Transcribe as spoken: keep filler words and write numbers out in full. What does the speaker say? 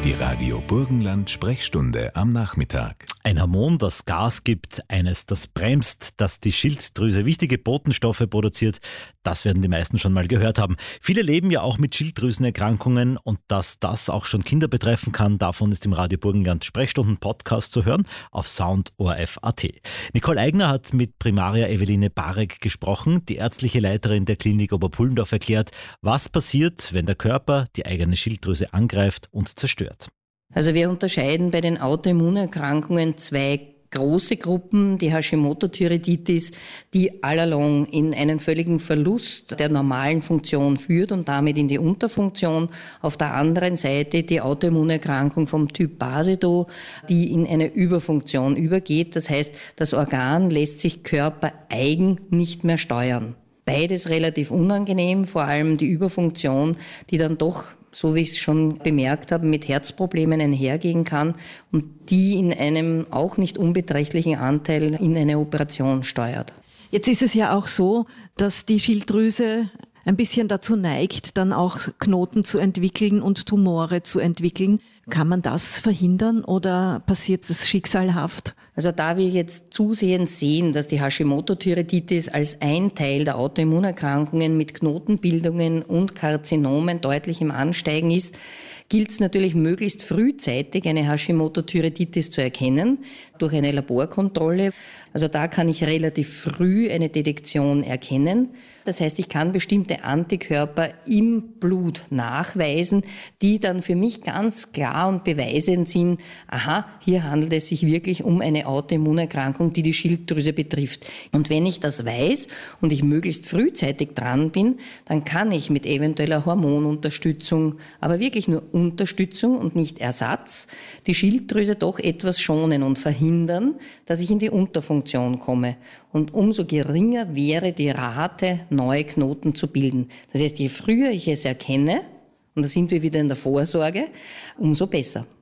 Die Radio Burgenland Sprechstunde am Nachmittag. Ein Hormon, das Gas gibt, eines, das bremst, das die Schilddrüse wichtige Botenstoffe produziert, das werden die meisten schon mal gehört haben. Viele leben ja auch mit Schilddrüsenerkrankungen und dass das auch schon Kinder betreffen kann, davon ist im Radio Burgenland Sprechstunden-Podcast zu hören auf Sound O R F Punkt A T. Nicole Eigner hat mit Primaria Eveline Barek gesprochen. Die ärztliche Leiterin der Klinik Oberpullendorf erklärt, was passiert, wenn der Körper die eigene Schilddrüse angreift und zerstört. Also wir unterscheiden bei den Autoimmunerkrankungen zwei große Gruppen, die Hashimoto-Thyreoiditis, die allalong in einen völligen Verlust der normalen Funktion führt und damit in die Unterfunktion. Auf der anderen Seite die Autoimmunerkrankung vom Typ Basedow, die in eine Überfunktion übergeht. Das heißt, das Organ lässt sich körpereigen nicht mehr steuern. Beides relativ unangenehm, vor allem die Überfunktion, die dann doch, so wie ich es schon bemerkt habe, mit Herzproblemen einhergehen kann und die in einem auch nicht unbeträchtlichen Anteil in eine Operation steuert. Jetzt ist es ja auch so, dass die Schilddrüse ein bisschen dazu neigt, dann auch Knoten zu entwickeln und Tumore zu entwickeln. Kann man das verhindern oder passiert das schicksalhaft? Also da wir jetzt zusehends sehen, dass die Hashimoto-Thyreoiditis als ein Teil der Autoimmunerkrankungen mit Knotenbildungen und Karzinomen deutlich im Ansteigen ist, gilt es natürlich möglichst frühzeitig eine Hashimoto-Thyreoiditis zu erkennen durch eine Laborkontrolle. Also da kann ich relativ früh eine Detektion erkennen. Das heißt, ich kann bestimmte Antikörper im Blut nachweisen, die dann für mich ganz klar und beweisend sind, aha, hier handelt es sich wirklich um eine Autoimmunerkrankung, die die Schilddrüse betrifft. Und wenn ich das weiß und ich möglichst frühzeitig dran bin, dann kann ich mit eventueller Hormonunterstützung, aber wirklich nur Unterstützung und nicht Ersatz, die Schilddrüse doch etwas schonen und verhindern, dass ich in die Unterfunktion komme. Und umso geringer wäre die Rate, neue Knoten zu bilden. Das heißt, je früher ich es erkenne, und da sind wir wieder in der Vorsorge, umso besser.